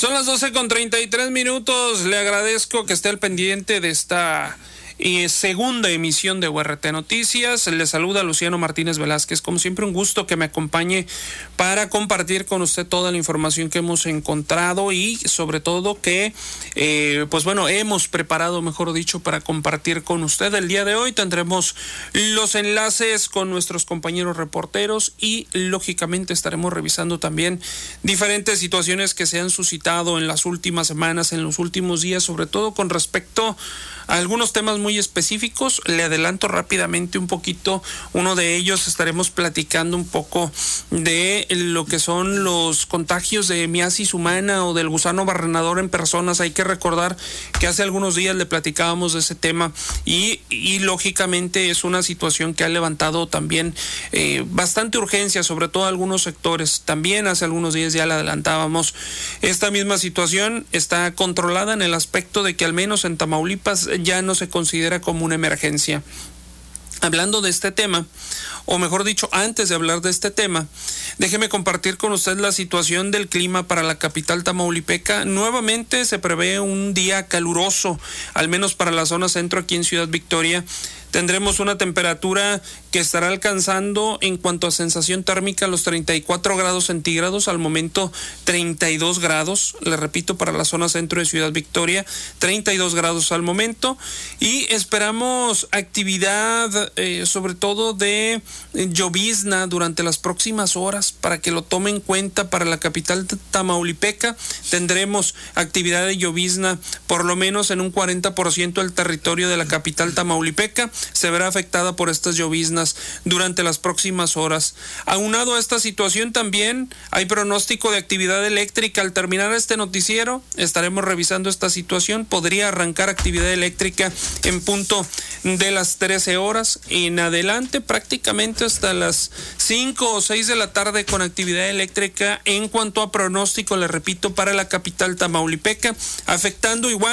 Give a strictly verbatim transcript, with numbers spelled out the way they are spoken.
Son las doce con treinta y tres minutos. Le agradezco que esté al pendiente de esta eh, segunda emisión de U R T Noticias. Le saluda Luciano Martínez Velázquez. Como siempre, un gusto que me acompañe para compartir con usted toda la información que hemos encontrado y sobre todo que, eh, pues bueno, hemos preparado, mejor dicho, para compartir con usted. El día de hoy tendremos los enlaces con nuestros compañeros reporteros y lógicamente estaremos revisando también diferentes situaciones que se han suscitado en las últimas semanas, en los últimos días, sobre todo con respecto a algunos temas muy específicos. Le adelanto rápidamente un poquito, uno de ellos estaremos platicando un poco de lo que son los contagios de miasis humana o del gusano barrenador en personas. Hay que recordar que hace algunos días le platicábamos de ese tema y, y lógicamente es una situación que ha levantado también eh, bastante urgencia, sobre todo algunos sectores. También hace algunos días ya le adelantábamos, esta misma situación está controlada en el aspecto de que al menos en Tamaulipas ya no se considera como una emergencia. Hablando de este tema, o mejor dicho, antes de hablar de este tema, déjeme compartir con usted la situación del clima para la capital tamaulipeca. Nuevamente se prevé un día caluroso, al menos para la zona centro aquí en Ciudad Victoria. Tendremos una temperatura que estará alcanzando en cuanto a sensación térmica los treinta y cuatro grados centígrados, al momento treinta y dos grados, le repito, para la zona centro de Ciudad Victoria, treinta y dos grados al momento, y esperamos actividad eh, sobre todo de eh, llovizna durante las próximas horas, para que lo tome en cuenta. Para la capital tamaulipeca tendremos actividad de llovizna por lo menos en un cuarenta por ciento del territorio de la capital tamaulipeca. Se verá afectada por estas lloviznas durante las próximas horas. Aunado a esta situación, también hay pronóstico de actividad eléctrica. Al terminar este noticiero estaremos revisando esta situación. Podría arrancar actividad eléctrica en punto de las trece horas en adelante, prácticamente hasta las cinco o seis de la tarde, con actividad eléctrica. En cuanto a pronóstico, le repito, para la capital tamaulipeca, afectando igual